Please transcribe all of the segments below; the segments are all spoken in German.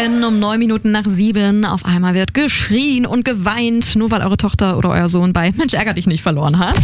FFN um 9:09. Auf einmal wird geschrien und geweint, nur weil eure Tochter oder euer Sohn bei Mensch ärger dich nicht verloren hat.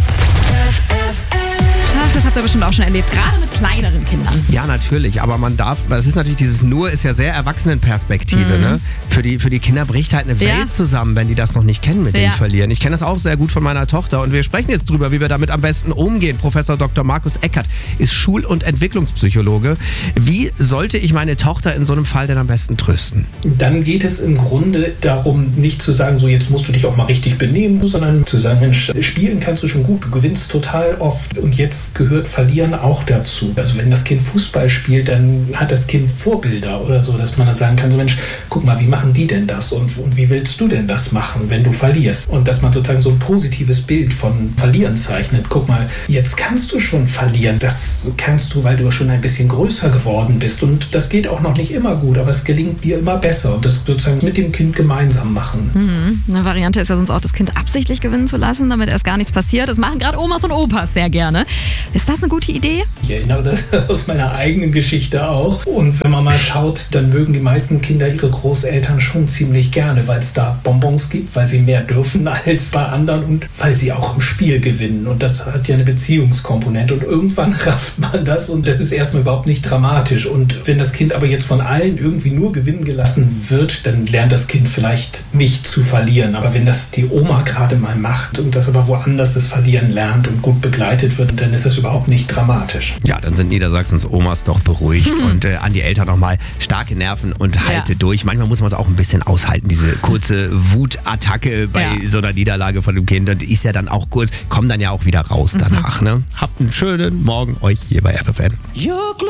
Ach, das habt ihr bestimmt auch schon erlebt, gerade mit kleineren Kindern. Ja, natürlich, aber das ist natürlich dieses Nur ist ja sehr Erwachsenenperspektive, ne? Für die Kinder bricht halt eine Welt zusammen, wenn die das noch nicht kennen mit dem Verlieren. Ich kenne das auch sehr gut von meiner Tochter und wir sprechen jetzt drüber, wie wir damit am besten umgehen. Professor Dr. Markus Eckert ist Schul- und Entwicklungspsychologe. Wie sollte ich meine Tochter in so einem Fall denn am besten trösten? Dann geht es im Grunde darum, nicht zu sagen, so jetzt musst du dich auch mal richtig benehmen, sondern zu sagen, Mensch, spielen kannst du schon gut, du gewinnst total oft und jetzt gehört Verlieren auch dazu. Also wenn das Kind Fußball spielt, dann hat das Kind Vorbilder oder so, dass man dann sagen kann, so Mensch, guck mal, wie machen die denn das und wie willst du denn das machen, wenn du verlierst? Und dass man sozusagen so ein positives Bild von Verlieren zeichnet. Guck mal, jetzt kannst du schon verlieren. Das kannst du, weil du schon ein bisschen größer geworden bist und das geht auch noch nicht immer gut, aber es gelingt dir immer besser und das sozusagen mit dem Kind gemeinsam machen. Eine Variante ist ja sonst auch, das Kind absichtlich gewinnen zu lassen, damit erst gar nichts passiert. Das machen gerade Omas und Opas sehr gerne. Ist das eine gute Idee? Ich erinnere das aus meiner eigenen Geschichte auch. Und wenn man mal schaut, dann mögen die meisten Kinder ihre Großeltern schon ziemlich gerne, weil es da Bonbons gibt, weil sie mehr dürfen als bei anderen und weil sie auch im Spiel gewinnen. Und das hat ja eine Beziehungskomponente. Und irgendwann rafft man das und das ist erstmal überhaupt nicht dramatisch. Und wenn das Kind aber jetzt von allen irgendwie nur gewinnen gelassen wird, dann lernt das Kind vielleicht nicht zu verlieren. Aber wenn das die Oma gerade mal macht und das aber woanders das Verlieren lernt und gut begleitet wird, dann ist das überhaupt nicht dramatisch. Ja, dann sind Niedersachsens Omas doch beruhigt und an die Eltern nochmal starke Nerven und halte durch. Manchmal muss man es auch ein bisschen aushalten, diese kurze Wutattacke bei so einer Niederlage von dem Kind und die ist ja dann auch kurz, kommt dann ja auch wieder raus danach. Ne? Habt einen schönen Morgen euch hier bei FFN.